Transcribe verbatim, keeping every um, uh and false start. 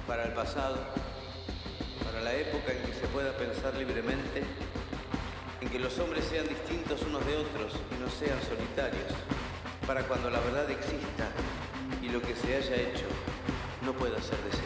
para el pasado, para la época en que se pueda pensar libremente, en que los hombres sean distintos unos de otros y no sean solitarios, para cuando la verdad exista y lo que se haya hecho no pueda ser deseado.